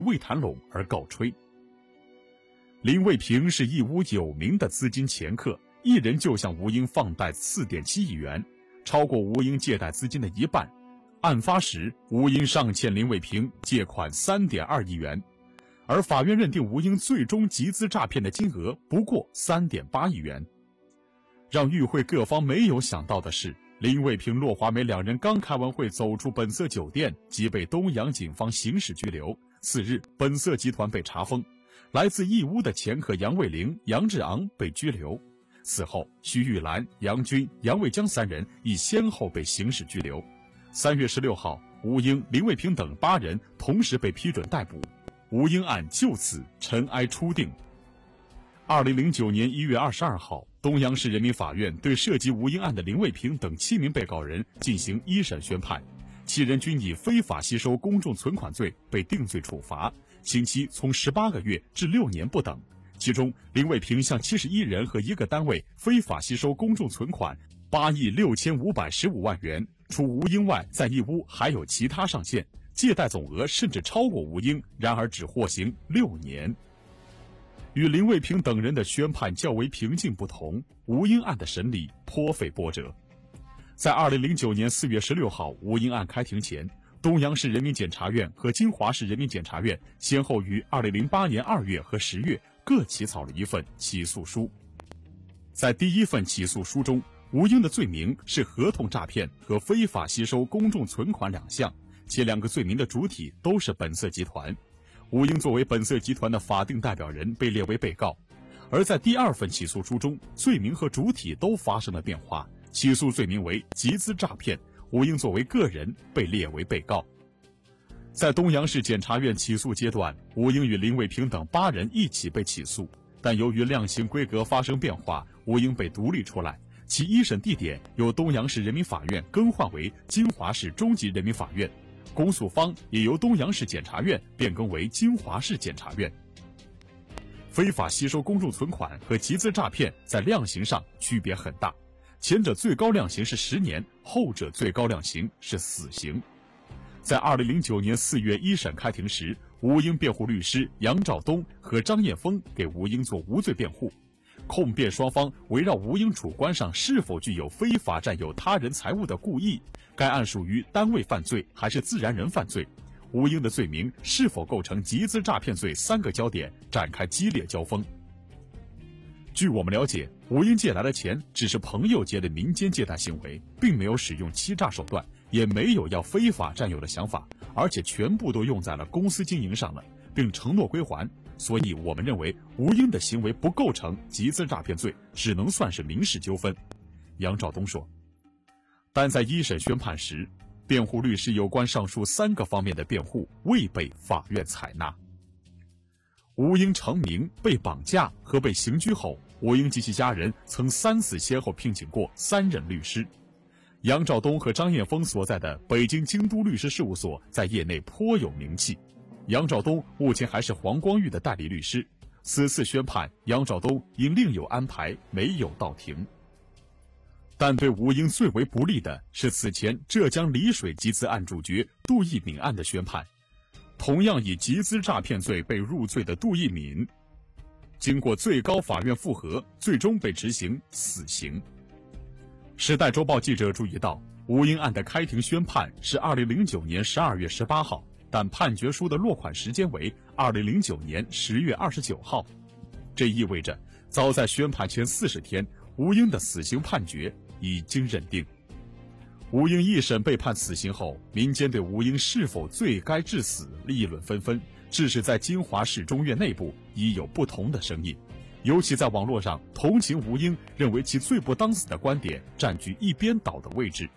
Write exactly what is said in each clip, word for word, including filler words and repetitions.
未谈拢而告吹。林卫平是义乌有名的资金掮客，一人就向吴英放贷 四点七亿元，超过吴英借贷资金的一半。案发时，吴英尚欠林卫平借款 三点二亿元，而法院认定吴英最终集资诈骗的金额不过 三点八亿元。让与会各方没有想到的是，林卫平、骆华梅两人刚开完会走出本色酒店，即被东阳警方刑事拘留。次日，本色集团被查封，来自义乌的掮客杨卫林、杨志昂被拘留。此后，徐玉兰、杨军、杨卫江三人亦先后被刑事拘留。三月十六号，吴英、林卫平等八人同时被批准逮捕，吴英案就此尘埃初定。二零零九年一月二十二号，东阳市人民法院对涉及吴英案的林卫平等七名被告人进行一审宣判，七人均以非法吸收公众存款罪被定罪处罚，刑期从十八个月至六年不等。其中，林卫平向七十一人和一个单位非法吸收公众存款八亿六千五百十五万元，除吴英外，在义乌还有其他上线，借贷总额甚至超过吴英，然而只获刑六年。与林卫平等人的宣判较为平静不同，吴英案的审理颇费波折。在二零零九年四月十六号吴英案开庭前，东阳市人民检察院和金华市人民检察院先后于二零零八年二月和十月各起草了一份起诉书。在第一份起诉书中，吴英的罪名是合同诈骗和非法吸收公众存款两项，且两个罪名的主体都是本色集团。吴英作为本色集团的法定代表人被列为被告，而在第二份起诉书中，罪名和主体都发生了变化，起诉罪名为集资诈骗，吴英作为个人被列为被告。在东阳市检察院起诉阶段，吴英与林卫平等八人一起被起诉，但由于量刑规格发生变化，吴英被独立出来，其一审地点由东阳市人民法院更换为金华市中级人民法院，公诉方也由东阳市检察院变更为金华市检察院。非法吸收公众存款和集资诈骗在量刑上区别很大，前者最高量刑是十年，后者最高量刑是死刑。在二零零九年四月一审开庭时，吴英辩护律师杨兆东和张艳峰给吴英做无罪辩护，控辩双方围绕吴英主观上是否具有非法占有他人财物的故意，该案属于单位犯罪还是自然人犯罪，吴英的罪名是否构成集资诈骗罪三个焦点展开激烈交锋。据我们了解，吴英借来的钱只是朋友借的民间借贷行为，并没有使用欺诈手段，也没有要非法占有的想法，而且全部都用在了公司经营上了，并承诺归还，所以我们认为吴英的行为不构成集资诈骗罪，只能算是民事纠纷。杨兆东说，但在一审宣判时，辩护律师有关上述三个方面的辩护未被法院采纳。吴英成名、被绑架和被刑拘后，吴英及其家人曾三次先后聘请过三任律师。杨兆东和张艳峰所在的北京京都律师事务所在业内颇有名气。杨兆东目前还是黄光裕的代理律师。此次宣判，杨兆东因另有安排，没有到庭。但对吴英最为不利的是此前浙江丽水集资案主角杜聿敏案的宣判。同样以集资诈骗罪被入罪的杜聿敏，经过最高法院复核，最终被执行死刑。时代周报记者注意到，吴英案的开庭宣判是二零零九年十二月十八号，但判决书的落款时间为二零零九年十月二十九号。这意味着，早在宣判前四十天，吴英的死刑判决已经认定。吴英一审被判死刑后，民间对吴英是否罪该致死议论纷纷，致使在金华市中院内部已有不同的声音。尤其在网络上，同情吴英、认为其罪不当死的观点占据一边倒的位置。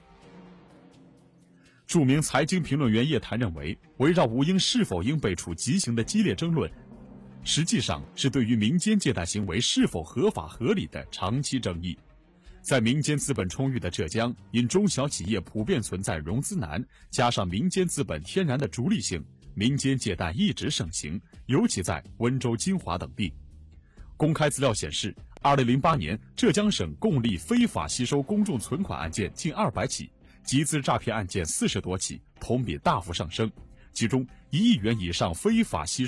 著名财经评论员叶檀认为，围绕吴英是否应被处极刑的激烈争论，实际上是对于民间借贷行为是否合法合理的长期争议。在民间资本充裕的浙江，因中小企业普遍存在融资难，加上民间资本天然的逐利性，民间借贷一直盛行，尤其在温州、金华等地。公开资料显示，二零零八年浙江省共立非法吸收公众存款案件近二百起，集资诈骗案件四十多起，同比大幅上升。其中， 一亿元以上非法吸